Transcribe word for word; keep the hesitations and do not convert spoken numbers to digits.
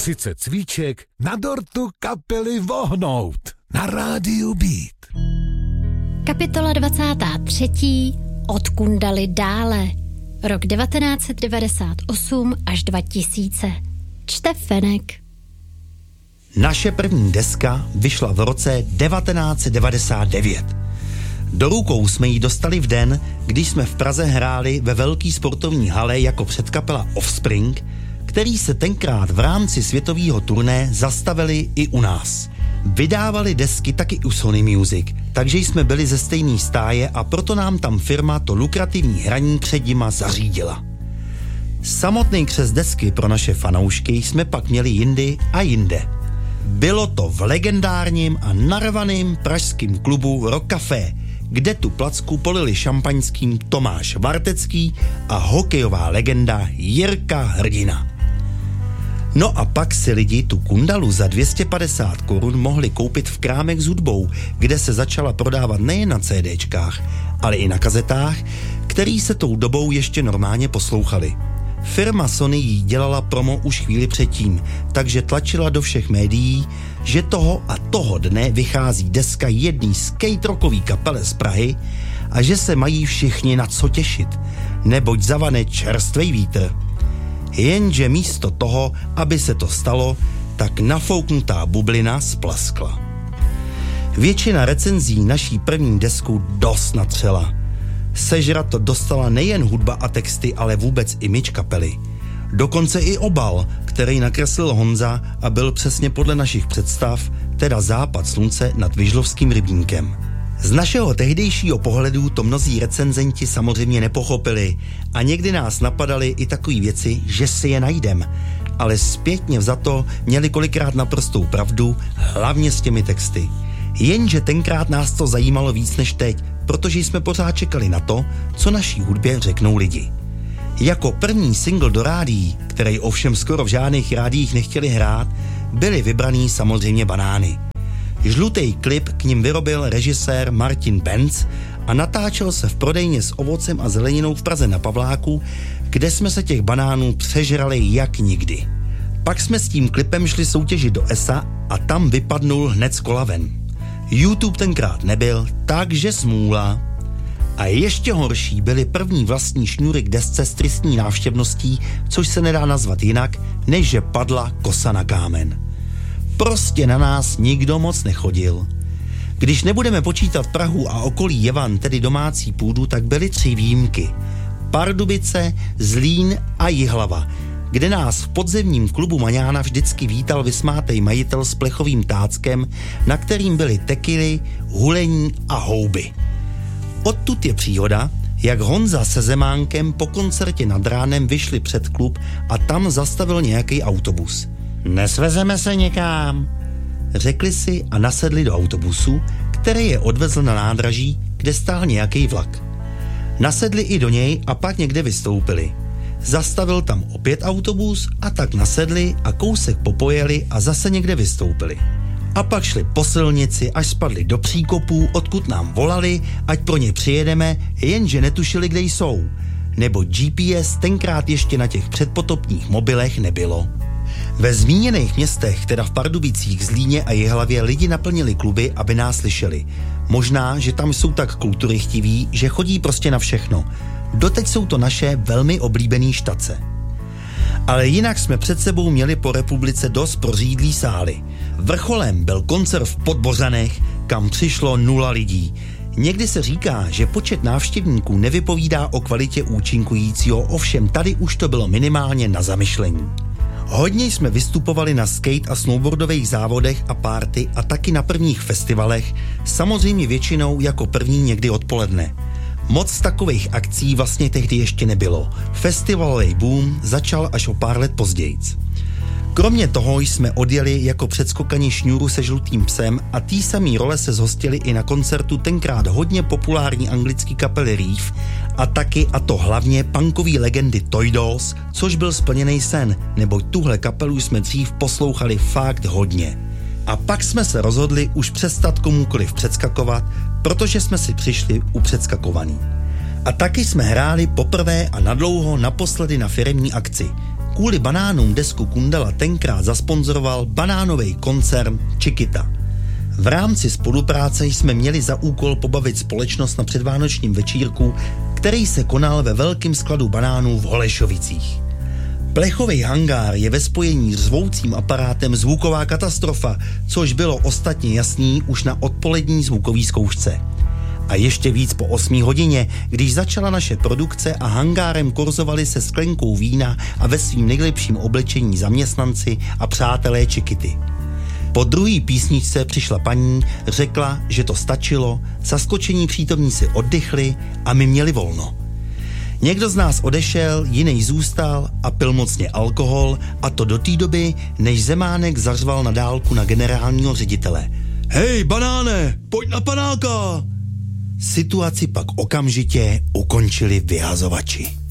sice cvíček, na dortu kapely vohnout. Na rádiu Beat. Kapitola dvacátá třetí. Od Kundaly dále. Rok devatenáct set devadesát osm až dva tisíce. Čte Fenek. Naše první deska vyšla v roce devatenáct set devadesát devět. Do rukou jsme ji dostali v den, když jsme v Praze hráli ve velký sportovní hale jako předkapela Offspring, který se tenkrát v rámci světového turné zastavili i u nás. Vydávali desky taky u Sony Music, takže jsme byli ze stejné stáje a proto nám tam firma to lukrativní hraní před nima zařídila. Samotný křest desky pro naše fanoušky jsme pak měli jindy a jinde. Bylo to v legendárním a narvaným pražským klubu Rock Café, kde tu placku polili šampaňským Tomáš Vartecký a hokejová legenda Jirka Hrdina. No a pak si lidi tu Kundalu za dvě stě padesát korun mohli koupit v krámech s hudbou, kde se začala prodávat nejen na CDčkách, ale i na kazetách, který se tou dobou ještě normálně poslouchali. Firma Sony jí dělala promo už chvíli předtím, takže tlačila do všech médií, že toho a toho dne vychází deska jedný skate rockový kapele z Prahy a že se mají všichni na co těšit, neboť zavane čerstvej vítr. Jenže místo toho, aby se to stalo, tak nafouknutá bublina splaskla. Většina recenzí naší první desku dost natřela. Sežrat to dostala nejen hudba a texty, ale vůbec image kapely. Dokonce i obal, který nakreslil Honza a byl přesně podle našich představ, teda západ slunce nad Vyžlovským rybníkem. Z našeho tehdejšího pohledu to mnozí recenzenti samozřejmě nepochopili a někdy nás napadaly i takové věci, že si je najdem, ale zpětně vzato měli kolikrát naprostou pravdu, hlavně s těmi texty. Jenže tenkrát nás to zajímalo víc než teď, protože jsme pořád čekali na to, co naší hudbě řeknou lidi. Jako první single do rádií, který ovšem skoro v žádných rádiích nechtěli hrát, byly vybraný samozřejmě Banány. Žlutý klip k nim vyrobil režisér Martin Benz a natáčel se v prodejně s ovocem a zeleninou v Praze na Pavláku, kde jsme se těch banánů přežrali jak nikdy. Pak jsme s tím klipem šli soutěžit do E S A a tam vypadnul hned z kola ven. YouTube tenkrát nebyl, takže smůla. A ještě horší byly první vlastní šňůry k desce s tristní návštěvností, což se nedá nazvat jinak, než že padla kosa na kámen. Prostě na nás nikdo moc nechodil. Když nebudeme počítat Prahu a okolí Jevan, tedy domácí půdu, tak byly tři výjimky. Pardubice, Zlín a Jihlava, kde nás v podzemním klubu Maňána vždycky vítal vysmátej majitel s plechovým táckem, na kterým byly tekily, hulení a houby. Odtud je příhoda, jak Honza se Zemánkem po koncertě nad ránem vyšli před klub a tam zastavil nějaký autobus. Nesvezeme se někam, řekli si a nasedli do autobusu, který je odvezl na nádraží, kde stál nějaký vlak. Nasedli i do něj a pak někde vystoupili. Zastavil tam opět autobus a tak nasedli a kousek popojeli a zase někde vystoupili. A pak šli po silnici, až spadli do příkopů, odkud nám volali, ať pro ně přijedeme, jenže netušili, kde jsou. Nebo G P S tenkrát ještě na těch předpotopních mobilech nebylo. Ve zmíněných městech, teda v Pardubicích, Zlíně a Jihlavě, lidi naplnili kluby, aby nás slyšeli. Možná, že tam jsou tak kulturychtiví, že chodí prostě na všechno. Doteď jsou to naše velmi oblíbený štace. Ale jinak jsme před sebou měli po republice dost prořídlý sály. Vrcholem byl koncert v Podbořanech, kam přišlo nula lidí. Někdy se říká, že počet návštěvníků nevypovídá o kvalitě účinkujícího, ovšem tady už to bylo minimálně na zamyšlení. Hodně jsme vystupovali na skate a snowboardových závodech a party a taky na prvních festivalech, samozřejmě většinou jako první někdy odpoledne. Moc takových akcí vlastně tehdy ještě nebylo. Festivalový boom začal až o pár let později. Kromě toho jsme odjeli jako předskokani šňůru se žlutým psem a tý samý role se zhostili i na koncertu tenkrát hodně populární anglický kapely Reef a taky, a to hlavně, punkový legendy Toy Dolls, což byl splněný sen, neboť tuhle kapelu jsme dřív poslouchali fakt hodně. A pak jsme se rozhodli už přestat komukoliv předskakovat, protože jsme si přišli u předskakovaný. A taky jsme hráli poprvé a nadlouho naposledy na firemní akci. Kvůli banánům desku Kundala tenkrát zasponzoroval banánový koncern Chiquita. V rámci spolupráce jsme měli za úkol pobavit společnost na předvánočním večírku, který se konal ve velkém skladu banánů v Holešovicích. Plechový hangár je ve spojení s řvoucím aparátem zvuková katastrofa, což bylo ostatně jasný už na odpolední zvukové zkoušce. A ještě víc po osmé hodině, když začala naše produkce a hangárem kurzovali se sklenkou vína a ve svým nejlepším oblečení zaměstnanci a přátelé Chiquity. Po druhé písničce přišla paní, řekla, že to stačilo, zaskočení přítomní si oddychli a my měli volno. Někdo z nás odešel, jiný zůstal a pil mocně alkohol, a to do té doby, než Zemánek zařval na dálku na generálního ředitele. Hej, banáne, pojď na panáka! Situaci pak okamžitě ukončili vyhazovači.